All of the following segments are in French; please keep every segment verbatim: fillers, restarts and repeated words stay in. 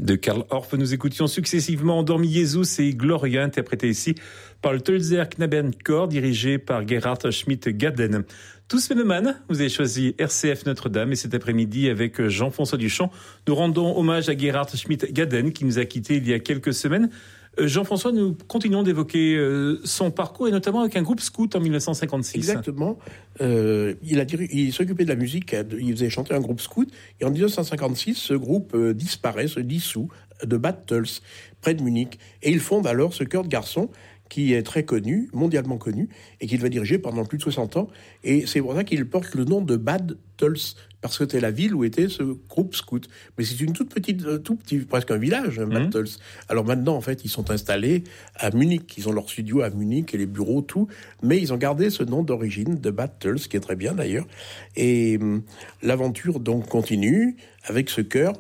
De Karl Orff, nous écoutions successivement Dormi Jesus et Gloria, interprétés ici par le Tölzer Knabenchor, dirigé par Gerhard Schmidt-Gaden. Tous mélomanes, vous avez choisi R C F Notre-Dame et cet après-midi avec Jean-François Duchamp, nous rendons hommage à Gerhard Schmidt-Gaden qui nous a quittés il y a quelques semaines. Jean-François, nous continuons d'évoquer son parcours et notamment avec un groupe scout en dix-neuf cent cinquante-six. Exactement. Euh, il, a dirigé, il s'occupait de la musique, il faisait chanter un groupe scout. Et en dix-neuf cent cinquante-six, ce groupe euh, disparaît, se dissout de Bad Tölz, près de Munich. Et il fonde alors ce chœur de garçons qui est très connu, mondialement connu, et qu'il va diriger pendant plus de soixante ans. Et c'est pour ça qu'il porte le nom de Bad Tölz, parce que c'était la ville où était ce groupe scout. Mais c'est une toute petite, tout petit, presque un village, hein, Bad mmh. Tölz. Alors maintenant, en fait, ils sont installés à Munich. Ils ont leur studio à Munich et les bureaux, tout. Mais ils ont gardé ce nom d'origine de Bad Tölz, qui est très bien d'ailleurs. Et hum, l'aventure donc continue avec ce chœur.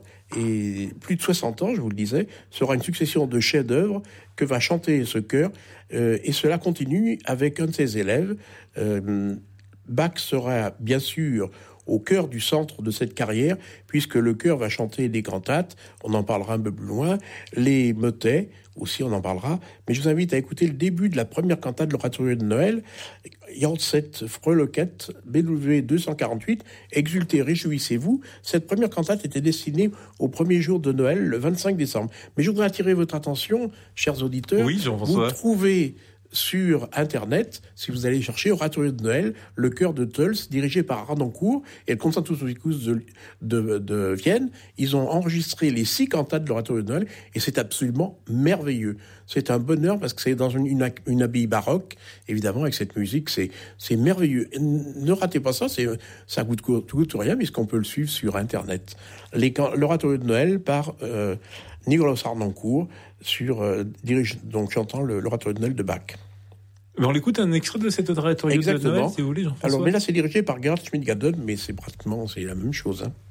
Et plus de soixante ans, je vous le disais, sera une succession de chefs-d'œuvre que va chanter ce chœur. Euh, et cela continue avec un de ses élèves. Euh, Bach sera bien sûr au cœur du centre de cette carrière, puisque le chœur va chanter des cantates, on en parlera un peu plus loin, les motets, aussi on en parlera, mais je vous invite à écouter le début de la première cantate de l'Oratorio de Noël, Jahrzeit Frohlocket, B W deux cent quarante-huit, Exultez, réjouissez-vous. Cette première cantate était destinée au premier jour de Noël, le vingt-cinq décembre. Mais je voudrais attirer votre attention, chers auditeurs, oui, vous trouvez sur Internet, si vous allez chercher Oratorio de Noël, le chœur de Tölz, dirigé par Harnoncourt et le Concertus Musicus de, de, de Vienne, ils ont enregistré les six cantates de l'Oratorio de Noël et c'est absolument merveilleux. C'est un bonheur parce que c'est dans une, une, une abbaye baroque, évidemment, avec cette musique, c'est, c'est merveilleux. Ne ratez pas ça, c'est, ça coûte, coûte rien puisqu'on peut le suivre sur Internet. Les, l'Oratorio de Noël par euh, Nikolaus Harnoncourt, sur euh, dirige donc chantant le, l'Oratorio de Noël de Bach. Mais on écoute un extrait de cet Oratorio de Noël, si vous voulez, Jean-François. Alors, mais là, c'est dirigé par Gerhard Schmidt-Gaden, mais c'est pratiquement c'est la même chose. Hein.